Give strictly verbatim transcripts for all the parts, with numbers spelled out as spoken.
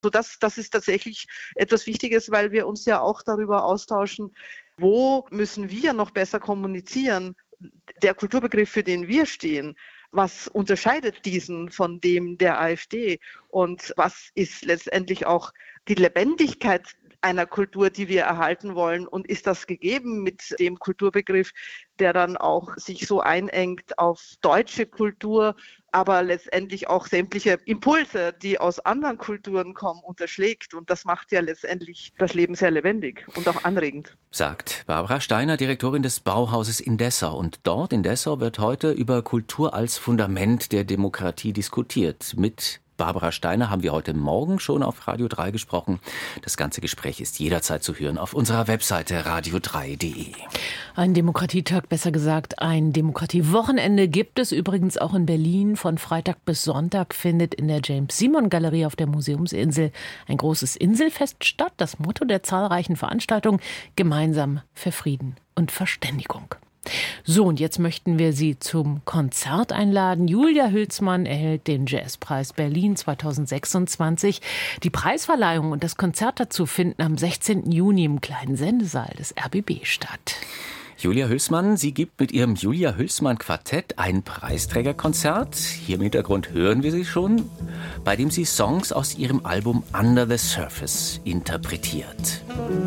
So das, das ist tatsächlich etwas Wichtiges, weil wir uns ja auch darüber austauschen, wo müssen wir noch besser kommunizieren, der Kulturbegriff, für den wir stehen. Was unterscheidet diesen von dem der AfD? Und was ist letztendlich auch die Lebendigkeit einer Kultur, die wir erhalten wollen? Und ist das gegeben mit dem Kulturbegriff, der dann auch sich so einengt auf deutsche Kultur, aber letztendlich auch sämtliche Impulse, die aus anderen Kulturen kommen, unterschlägt? Und das macht ja letztendlich das Leben sehr lebendig und auch anregend. Sagt Barbara Steiner, Direktorin des Bauhauses in Dessau. Und dort in Dessau wird heute über Kultur als Fundament der Demokratie diskutiert. Mit Barbara Steiner haben wir heute Morgen schon auf Radio drei gesprochen. Das ganze Gespräch ist jederzeit zu hören auf unserer Webseite radio drei punkt de. Ein Demokratietag, besser gesagt ein Demokratiewochenende gibt es übrigens auch in Berlin. Von Freitag bis Sonntag findet in der James-Simon-Galerie auf der Museumsinsel ein großes Inselfest statt. Das Motto der zahlreichen Veranstaltungen: Gemeinsam für Frieden und Verständigung. So, und jetzt möchten wir Sie zum Konzert einladen. Julia Hülsmann erhält den Jazzpreis Berlin zweitausendsechsundzwanzig. Die Preisverleihung und das Konzert dazu finden am sechzehnten Juni im kleinen Sendesaal des R B B statt. Julia Hülsmann, sie gibt mit ihrem Julia Hülsmann Quartett ein Preisträgerkonzert. Hier im Hintergrund hören wir sie schon, bei dem sie Songs aus ihrem Album Under the Surface interpretiert.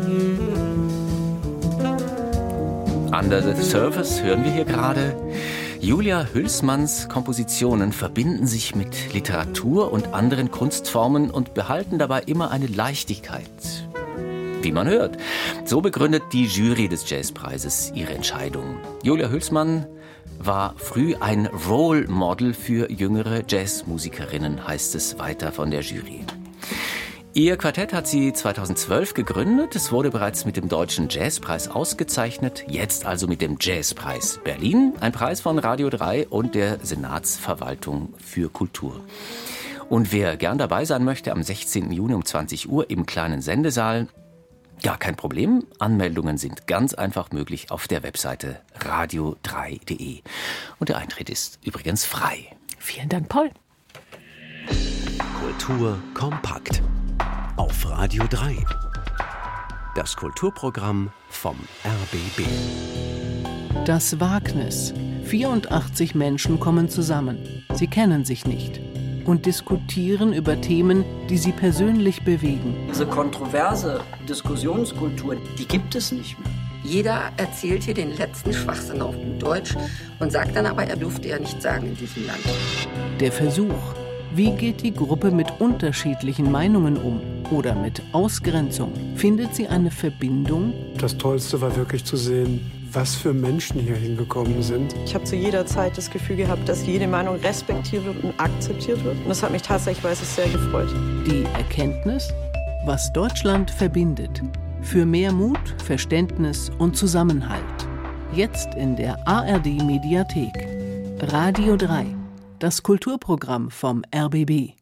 Under the Surface hören wir hier gerade. Julia Hülsmanns Kompositionen verbinden sich mit Literatur und anderen Kunstformen und behalten dabei immer eine Leichtigkeit. Wie man hört. So begründet die Jury des Jazzpreises ihre Entscheidung. Julia Hülsmann war früh ein Role Model für jüngere Jazzmusikerinnen, heißt es weiter von der Jury. Ihr Quartett hat sie zweitausendzwölf gegründet. Es wurde bereits mit dem Deutschen Jazzpreis ausgezeichnet. Jetzt also mit dem Jazzpreis Berlin. Ein Preis von Radio drei und der Senatsverwaltung für Kultur. Und wer gern dabei sein möchte, am sechzehnten Juni um zwanzig Uhr im kleinen Sendesaal, gar kein Problem. Anmeldungen sind ganz einfach möglich auf der Webseite radio drei punkt de. Und der Eintritt ist übrigens frei. Vielen Dank, Paul. Kultur kompakt. Auf Radio drei. Das Kulturprogramm vom R B B. Das Wagnis. vierundachtzig Menschen kommen zusammen. Sie kennen sich nicht und diskutieren über Themen, die sie persönlich bewegen. Diese kontroverse Diskussionskultur, die gibt es nicht mehr. Jeder erzählt hier den letzten Schwachsinn auf gut Deutsch und sagt dann aber, er durfte ja nichts sagen in diesem Land. Der Versuch. Wie geht die Gruppe mit unterschiedlichen Meinungen um oder mit Ausgrenzung? Findet sie eine Verbindung? Das Tollste war wirklich zu sehen, was für Menschen hier hingekommen sind. Ich habe zu jeder Zeit das Gefühl gehabt, dass jede Meinung respektiert wird und akzeptiert wird. Und das hat mich tatsächlich sehr gefreut. Die Erkenntnis, was Deutschland verbindet. Für mehr Mut, Verständnis und Zusammenhalt. Jetzt in der A R D Mediathek. Radio drei. Das Kulturprogramm vom R B B.